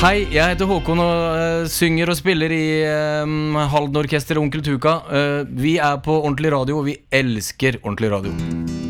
Hei, jeg heter Håkon og synger og spiller i Halden Orkester og Onkel Tuka. Vi på ordentlig radio, og vi elsker ordentlig radio.